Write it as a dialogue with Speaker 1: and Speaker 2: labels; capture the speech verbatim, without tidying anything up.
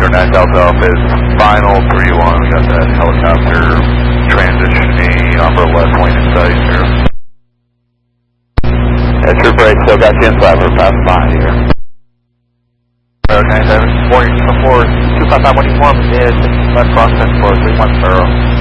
Speaker 1: November nine Delta Alpha is final three one. We got that helicopter transitioning on the left wing in sight here. That's your break, still got you in five, we're past five here.
Speaker 2: Okay, then, four, four, two five five one one is left cross ten four three one zero.